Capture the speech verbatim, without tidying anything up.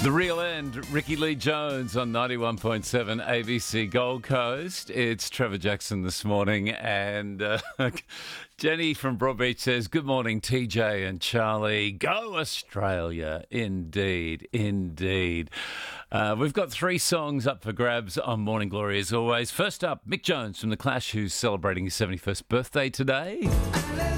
The Real End, Ricky Lee Jones on ninety-one point seven A B C Gold Coast. It's Trevor Jackson this morning, and uh, Jenny from Broadbeach says, good morning, T J and Charlie. Go Australia. Indeed, indeed. Uh, we've got three songs up for grabs on Morning Glory as always. First up, Mick Jones from The Clash, who's celebrating his seventy-first birthday today.